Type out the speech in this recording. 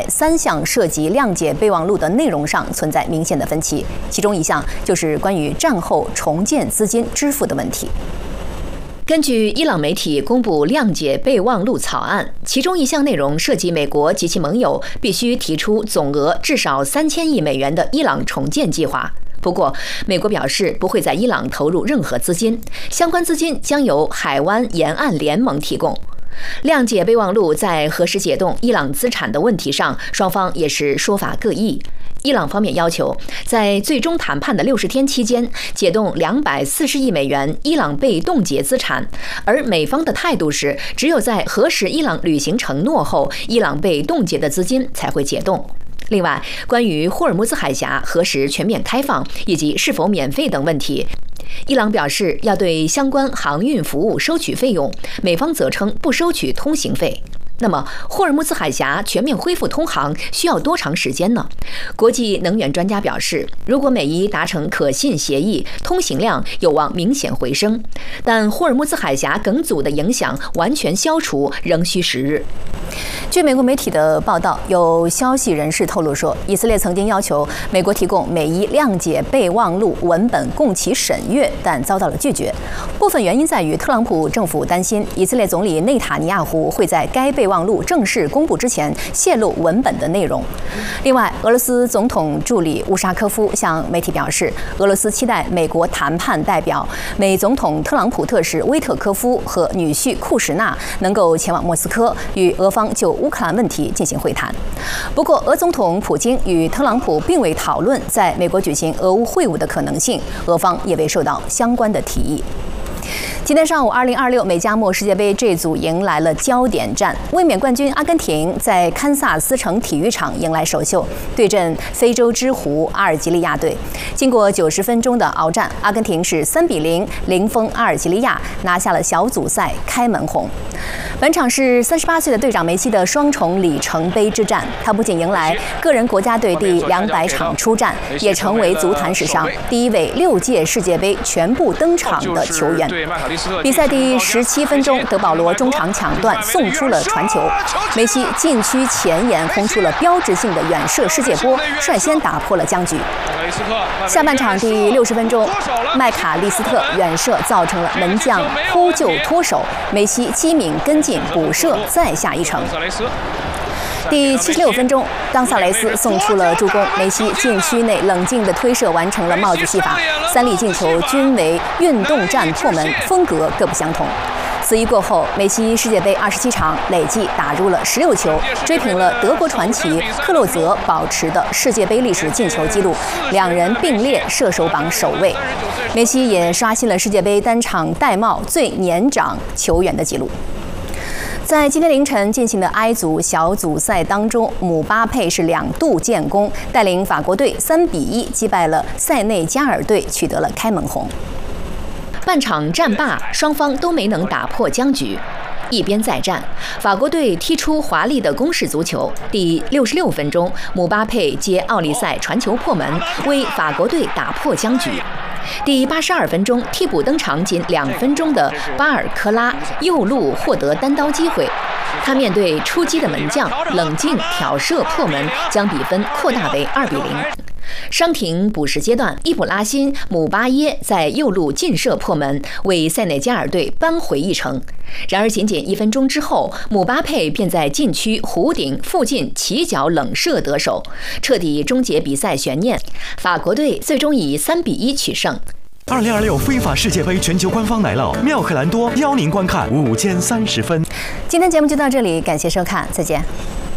3项涉及谅解备忘录的内容上存在明显的分歧，其中一项就是关于战后重建资金支付的问题。 根据伊朗媒体公布谅解备忘录草案，其中一项内容涉及美国及其盟友必须提出总额至少3000亿美元的伊朗重建计划。不过，美国表示不会在伊朗投入任何资金，相关资金将由海湾沿岸联盟提供。谅解备忘录在何时解冻伊朗资产的问题上，双方也是说法各异。伊朗方面要求在最终谈判的60天期间解冻240亿美元伊朗被冻结资产，而美方的态度是，只有在核实伊朗履行承诺后，伊朗被冻结的资金才会解冻。另外，关于霍尔木兹海峡何时全面开放以及是否免费等问题，伊朗表示要对相关航运服务收取费用，美方则称不收取通行费。那么，霍尔木兹海峡全面恢复通航需要多长时间呢？国际能源专家表示，如果美伊达成可信协议，通行量有望明显回升，但霍尔木兹海峡梗阻的影响完全消除仍需时日。 据美国媒体的报道，有消息人士透露说，以色列曾经要求美国提供美伊谅解备忘录文本供其审阅，但遭到了拒绝。部分原因在于特朗普政府担心以色列总理内塔尼亚胡会在该备忘录正式公布之前泄露文本的内容。另外，俄罗斯总统助理乌沙科夫向媒体表示，俄罗斯期待美国谈判代表美总统特朗普特使威特科夫和女婿库什纳能够前往莫斯科，与俄方就乌克兰问题进行会谈。不过，俄总统普京与特朗普并未讨论在美国举行俄乌会晤的可能性，俄方也未受到相关的提议。今天上午，2026美加墨世界杯这组迎来了焦点战。卫冕冠军阿根廷在堪萨斯城体育场迎来首秀，对阵非洲之狐阿尔及利亚队。经过90分钟的鏖战，阿根廷是3比0零封阿尔及利亚，拿下了小组赛开门红。本场是38岁的队长梅西的双重里程碑之战，他不仅迎来个人国家队第200场出战，也成为足坛史上第一位6届世界杯全部登场的球员。比赛第17分钟，德保罗中场抢断送出了传球，梅西禁区前沿轰出了标志性的远射世界波，率先打破了僵局。下半场第60分钟，麦卡利斯特远射造成了门将扑救脱手，梅西机敏跟进补射，再下一城。第76分钟，冈萨雷斯送出了助攻，梅西禁区内冷静的推射完成了帽子戏法，3粒进球均为运动战破门，风格各不相同。此役过后，梅西世界杯27场累计打入了16球，追平了德国传奇克洛泽保持的世界杯历史进球纪录，两人并列射手榜首位。梅西也刷新了世界杯单场戴帽最年长球员的纪录。在今天凌晨进行的 I 组小组赛当中，姆巴佩是2度建功，带领法国队3比1击败了塞内加尔队，取得了开门红。 半场战罢，双方都没能打破僵局。一边再战，法国队踢出华丽的攻势足球。第66分钟，姆巴佩接奥利塞传球破门，为法国队打破僵局。第82分钟，替补登场仅2分钟的巴尔科拉右路获得单刀机会，他面对出击的门将，冷静挑射破门，将比分扩大为2比0。伤停补时阶段，伊卜拉辛·姆巴耶在右路劲射破门，为塞内加尔队扳回一城。然而，仅仅1分钟之后，姆巴佩便在禁区弧顶附近起脚冷射得手，彻底终结比赛悬念。法国队最终以3比1取胜。 2026非法世界杯全球官方奶酪妙可蓝多邀您观看5030分。 今天节目就到这里，感谢收看，再见。